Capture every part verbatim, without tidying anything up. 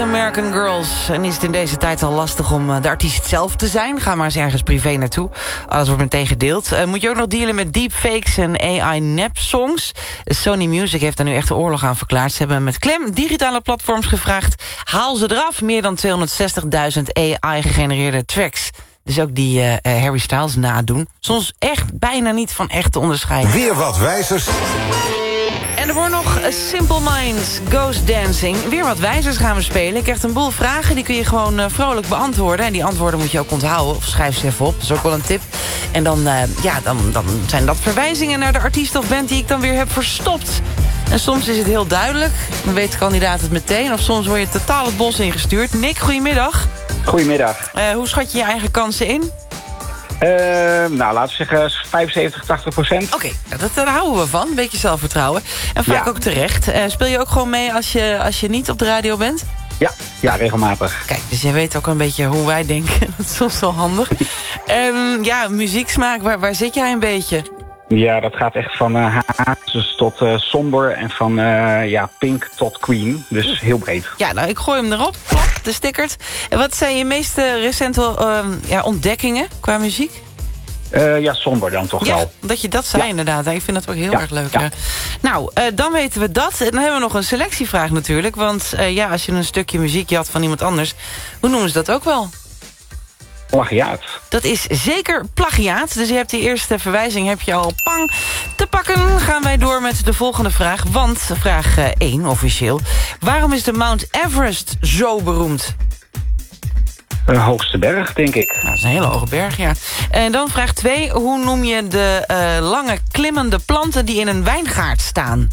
American Girls. En is het in deze tijd al lastig om de artiest zelf te zijn? Ga maar eens ergens privé naartoe. Alles wordt meteen gedeeld. Uh, moet je ook nog dealen met deepfakes en A I-nep-songs? Sony Music heeft daar nu echt de oorlog aan verklaard. Ze hebben met klem digitale platforms gevraagd. Haal ze eraf. Meer dan tweehonderdzestigduizend A I-gegenereerde tracks. Dus ook die uh, Harry Styles nadoen. Soms echt bijna niet van echt te onderscheiden. Weer wat wijzers. En er wordt nog Simple Minds, Ghost Dancing. Weer wat wijzers gaan we spelen. Ik krijg een boel vragen, die kun je gewoon uh, vrolijk beantwoorden. En die antwoorden moet je ook onthouden, of schrijf ze even op. Dat is ook wel een tip. En dan, uh, ja, dan, dan zijn dat verwijzingen naar de artiest of band die ik dan weer heb verstopt. En soms is het heel duidelijk. Dan weet de kandidaat het meteen. Of soms word je totaal het bos ingestuurd. Nick, goedemiddag. Goedemiddag. Uh, hoe schat je je eigen kansen in? Uh, nou, laten we zeggen vijfenzeventig, tachtig procent. Oké, okay, nou, daar houden we van. Een beetje zelfvertrouwen. En vaak ja. ook terecht. Uh, speel je ook gewoon mee als je, als je niet op de radio bent? Ja, ja, regelmatig. Kijk, dus je weet ook een beetje hoe wij denken. Dat is soms wel handig. um, ja, muzieksmaak, waar, waar zit jij een beetje? Ja, dat gaat echt van uh, hazes tot uh, somber en van uh, ja, Pink tot Queen. Dus heel breed. Ja, nou, ik gooi hem erop. Plop, de stickers. En wat zijn je meest uh, recente uh, ja, ontdekkingen qua muziek? Uh, ja, somber dan toch ja, wel. dat je dat zei ja. inderdaad. Ik vind dat ook heel ja. erg leuk. Ja. Nou, uh, dan weten we dat. En dan hebben we nog een selectievraag natuurlijk. Want uh, ja, als je een stukje muziek had van iemand anders, hoe noemen ze dat ook wel? Plagiaat. Dat is zeker plagiaat. Dus je hebt die eerste verwijzing heb je al pang te pakken. Gaan wij door met de volgende vraag. Want vraag één officieel. Waarom is de Mount Everest zo beroemd? De hoogste berg, denk ik. Nou, dat is een hele hoge berg, ja. En dan vraag twee. Hoe noem je de uh, lange klimmende planten die in een wijngaard staan?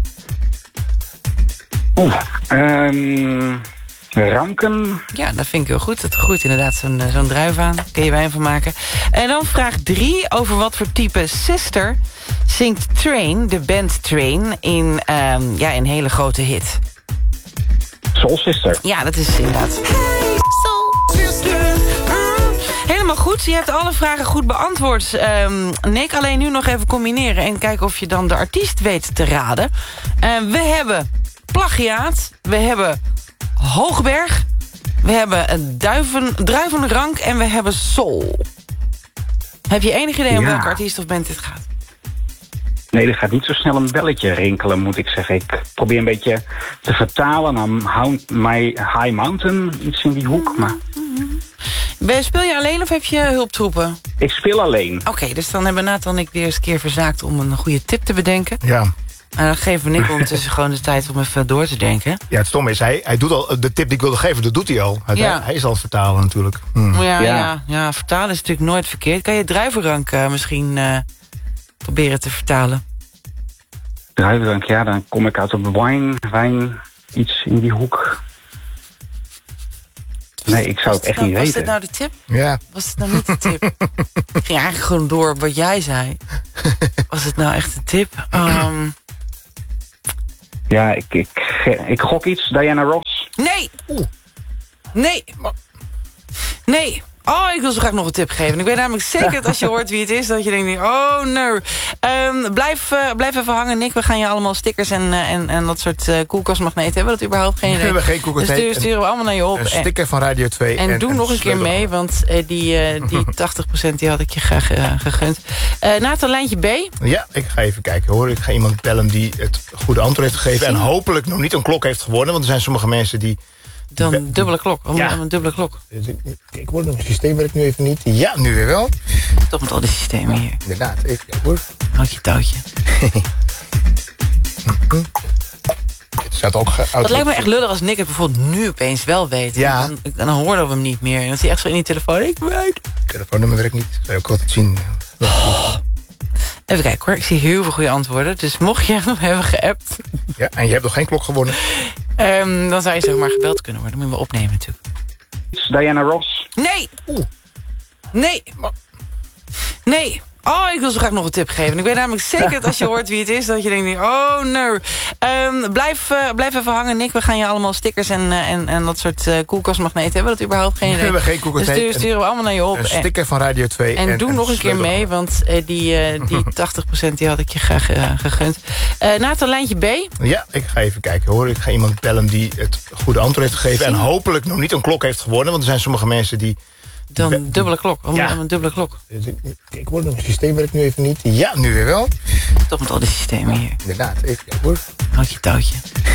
Oeh, um... ranken. Ja, dat vind ik heel goed. Het groeit inderdaad zo'n zo'n druif aan. Kun je wijn van maken. En dan vraag drie. Over wat voor type Sister zingt Train, de band Train, in um, ja, een hele grote hit? Soul Sister. Ja, dat is inderdaad. Hey, Soul Sister. Helemaal goed. Je hebt alle vragen goed beantwoord. Um, Nick, alleen nu nog even combineren en kijken of je dan de artiest weet te raden. Uh, we hebben plagiaat. We hebben Hoogberg, we hebben een duiven, druivenrank en we hebben soul. Heb je enig idee om ja. welke artiest of band dit gaat? Nee, er gaat niet zo snel een belletje rinkelen, moet ik zeggen. Ik probeer een beetje te vertalen naar My High Mountain, iets in die hoek. Maar... Mm-hmm. Speel je alleen of heb je hulptroepen? Ik speel alleen. Oké, okay, dus dan hebben Nathan en ik weer eens een keer verzaakt om een goede tip te bedenken. Ja. En dan geven we Nick ondertussen gewoon de tijd om even door te denken. Ja, het stom is, hij, hij doet al de tip die ik wilde geven, dat doet hij al. Hij, ja. hij is al vertalen natuurlijk. Hm. Ja, ja. Ja. Ja, vertalen is natuurlijk nooit verkeerd. Kan je druivenrank uh, misschien uh, proberen te vertalen? Druivenrank, ja, dan kom ik uit op wine, wijn, iets in die hoek. Nee, ik zou het echt nou, niet was weten. Was dit nou de tip? Ja. Was het nou niet de tip? Ik ging eigenlijk gewoon door wat jij zei. Was het nou echt de tip? Um... Ja, ik, ik, ik gok iets. Diana Ross. Nee! Oeh. Nee! Nee! Oh, ik wil zo graag nog een tip geven. Ik weet namelijk zeker dat als je hoort wie het is, dat je denkt, oh nee. Um, blijf, uh, blijf even hangen, Nick. We gaan je allemaal stickers en, uh, en, en dat soort uh, koelkastmagneten. Hebben we dat überhaupt geen idee? We hebben geen koelkast. Dus sturen, sturen we allemaal naar je op. Een sticker van Radio twee. En, en doe en nog een keer mee, want uh, die, uh, die tachtig procent die had ik je graag uh, gegund. Uh, Nathan, lijntje B. Ja, ik ga even kijken hoor. Ik ga iemand bellen die het goede antwoord heeft gegeven. En hopelijk nog niet een klok heeft gewonnen. Want er zijn sommige mensen die... Dan een dubbele klok. Waarom ja. dan een dubbele klok? Kijk hoor, het systeem werkt nu even niet. Ja, nu weer wel. Toch met al die systemen hier. Inderdaad, even kijken hoor. Houd je touwtje. Het staat ook dat lijkt me echt lullig als Nick het bijvoorbeeld nu opeens wel weet. Ja. Dan, dan hoorden we hem niet meer. En dan is hij echt zo in die telefoon. Ik weet. Telefoonnummer werkt niet. Zou je ook altijd zien. Oh. Even kijken hoor. Ik zie heel veel goede antwoorden. Dus mocht je hem hebben geappt. Ja, en je hebt nog geen klok gewonnen. Um, dan zou je zeg maar gebeld kunnen worden. Dan moet je wel opnemen natuurlijk. Diana Ross. Nee! Oeh. Nee! Nee! Oh, ik wil zo graag nog een tip geven. Ik weet namelijk zeker dat als je hoort wie het is, dat je denkt, oh nee. Um, blijf, uh, blijf even hangen, Nick. We gaan je allemaal stickers en, uh, en, en dat soort uh, koelkastmagneten. Hebben we dat überhaupt geen idee? We hebben geen koelkast. Dus sturen, sturen we allemaal naar je op. Een sticker van Radio twee. En, en doe en nog een keer mee, want uh, die, uh, die tachtig procent die had ik je graag uh, gegund. Uh, Nathan, lijntje B. Ja, ik ga even kijken hoor. Ik ga iemand bellen die het goede antwoord heeft gegeven. En hopelijk nog niet een klok heeft gewonnen. Want er zijn sommige mensen die... Dan een dubbele klok. Oh, ja. Een dubbele klok. Kijk hoor, het systeem werkt nu even niet. Ja, nu weer wel. Toch met al die systemen hier. Inderdaad, even kijken hoor. Houd je touwtje.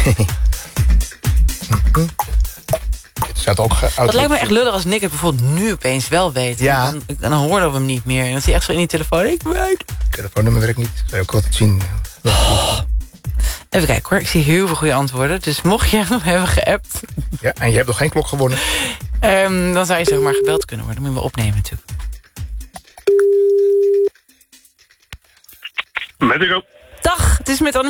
Het staat ook dat lijkt me echt lullig als Nick het bijvoorbeeld nu opeens wel weet. Ja. Dan, dan hoorden we hem niet meer. En dan is hij echt zo in die telefoon. Ik weet. Telefoonnummer werkt niet. Dat zou je ook altijd zien. Oh. Even kijken hoor. Ik zie heel veel goede antwoorden. Dus mocht je hem hebben geappt. Ja, en je hebt nog geen klok gewonnen. Um, dan zou je zeg maar gebeld kunnen worden. Dan moeten we opnemen natuurlijk. Met ik ook. Dag, het is met Annemiek.